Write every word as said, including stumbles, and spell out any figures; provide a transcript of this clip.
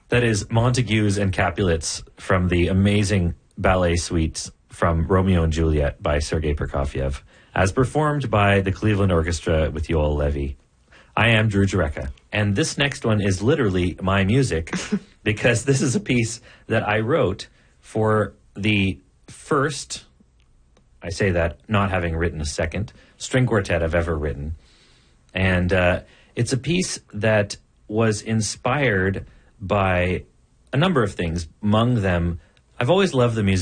That is Montagues and Capulets from the amazing ballet suites from Romeo and Juliet by Sergei Prokofiev, as performed by the Cleveland Orchestra with Yoel Levy. I am Drew Jureka, and this next one is literally my music because this is a piece that I wrote for the first, I say that not having written a second, string quartet I've ever written. And uh, it's a piece that was inspired by a number of things. Among them, I've always loved the music